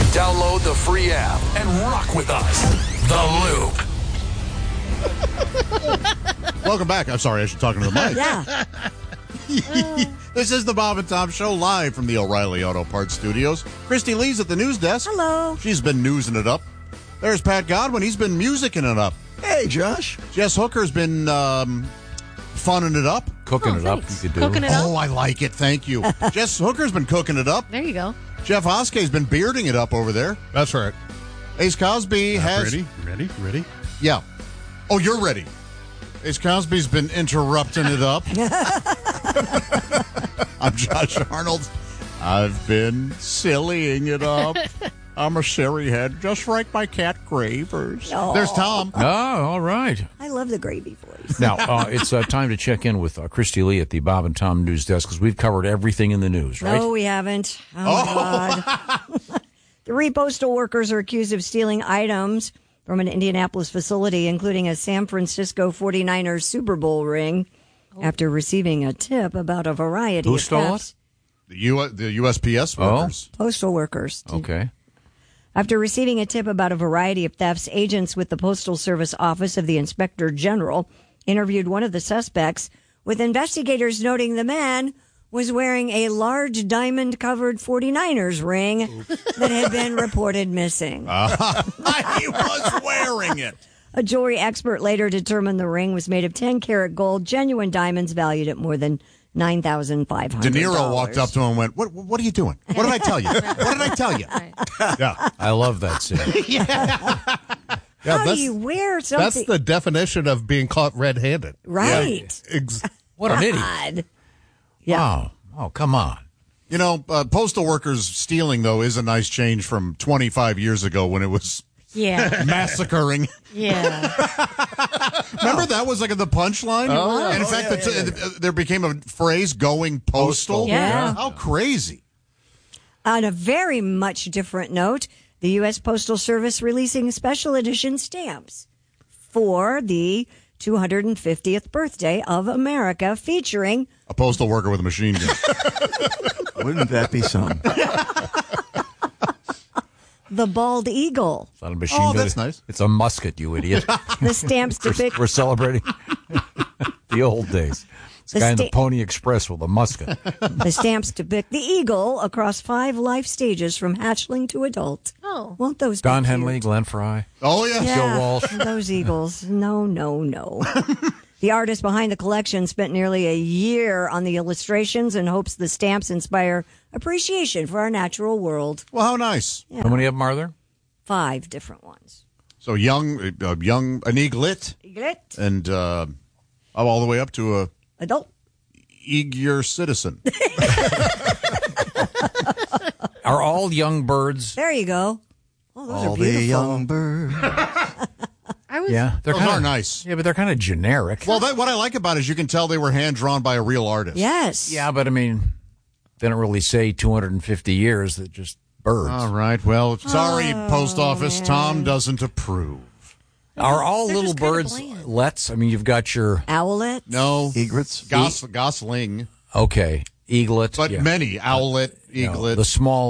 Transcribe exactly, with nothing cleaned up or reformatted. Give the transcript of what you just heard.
Download the free app and rock with us. The Loop. Welcome back. I'm sorry, I should talk into the mic. Yeah. This is the Bob and Tom Show live from the O'Reilly Auto Parts Studios. Christy Lee's at the news desk. Hello. She's been newsing it up. There's Pat Godwin. He's been musicking it up. Hey, Josh. Jess Hooker's been um, funning it up. Cooking Oh, it up, thanks. you could do. Cooking it up. Oh, I like it. Thank you. Jess Hooker's been cooking it up. There you go. Jeff Hoskey's been bearding it up over there. That's right. Ace Cosby has... Ready? Ready? Ready? Yeah. Oh, you're ready. Ace Cosby's been interrupting it up. I'm Josh Arnold. I've been sillying it up. I'm a silly head, just like my cat Gravers. Aw. There's Tom. Oh, all right. I love the gravy voice. Now, uh, it's uh, time to check in with uh, Christy Lee at the Bob and Tom News Desk because we've covered everything in the news, right? No, we haven't. Oh, my God. Three postal workers are accused of stealing items from an Indianapolis facility, including a San Francisco forty-niners Super Bowl ring, after receiving a tip about a variety Who of stole thefts. The, U- the U S P S workers. Postal workers. Okay. After receiving a tip about a variety of thefts, agents with the Postal Service Office of the Inspector General interviewed one of the suspects, with investigators noting the man was wearing a large diamond-covered forty-niners ring that had been reported missing. Uh, he was wearing it. A jewelry expert later determined the ring was made of ten-karat gold, genuine diamonds valued at more than nine thousand five hundred dollars. De Niro walked up to him and went, what, what are you doing? What did I tell you? What did I tell you? Yeah. I love that scene. Yeah, How that's, do you wear something? that's the definition of being caught red-handed. right. Ex- What an idiot. God. Yeah. Wow. Oh, come on. You know, uh, postal workers stealing, though, is a nice change from twenty-five years ago when it was Yeah. massacring. Yeah. Remember that was like the punchline? Oh, and in yeah. fact, Oh, the yeah, t- uh, there became a phrase, going postal. Yeah. How crazy. On a very much different note, the U S. Postal Service releasing special edition stamps for the two hundred fiftieth birthday of America, featuring A postal worker with a machine gun. Wouldn't that be something? the bald eagle. It's not a machine Oh, gun. that's nice. It's a musket, you idiot. The stamps depict We're celebrating the old days. It's The guy in the sta- Pony Express with a musket. the stamps depict the eagle across five life stages from hatchling to adult. Oh. Won't those Don be cute? Henley, Glenn Fry. Oh, yeah. Yeah, Joe Walsh. those eagles. No, no, no. The artist behind the collection spent nearly a year on the illustrations and hopes the stamps inspire appreciation for our natural world. Well, how nice. Yeah. How many of them are there? Five different ones. So young, uh, young, an eaglet, Eaglet, and uh, all the way up to a adult. eager citizen. Are all young birds? There you go. Oh, those All are the beautiful. young bird. I was. Yeah, they're Those kind are of nice. Yeah, but they're kind of generic. Well, that, what I like about it is you can tell they were hand drawn by a real artist. Yes. Yeah, but I mean, they don't really say two hundred fifty years. They're just birds. All right. Well, sorry, Oh, Post Office. Tom doesn't approve. Are all They're little just kinda birds bland. lets? I mean, you've got your Owlet. No. Egrets. Gos- Gosling. okay eaglet, But yeah. many. Owlet, You know, eaglet. the small